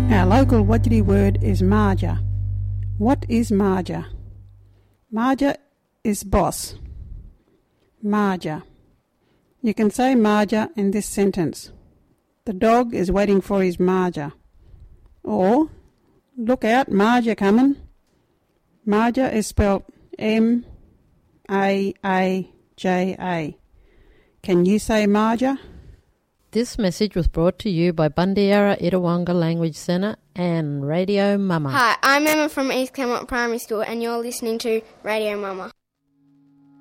Our local Wajiri word is marja. What is marja? Marja is boss. Marja. You can say marja in this sentence. The dog is waiting for his marja. Or, look out, marja coming. Marja is spelled M-A-A-J-A. Can you say marja? This message was brought to you by Bundiara Itawanga Language Centre and Radio Mama. Hi, I'm Emma from East Claremont Primary School and you're listening to Radio Mama.